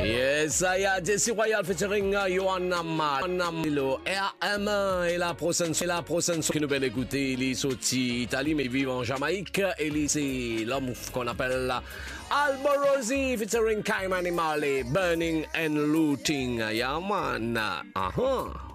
Yes, I Jesse Royal featuring Johanna Milo RM et la prochaine que nous allons écouter, il est sorti Italie mais vit en Jamaïque et c'est l'homme qu'on appelle Alborosi featuring Kaiman Marley, Burning and Looting. Yeah man.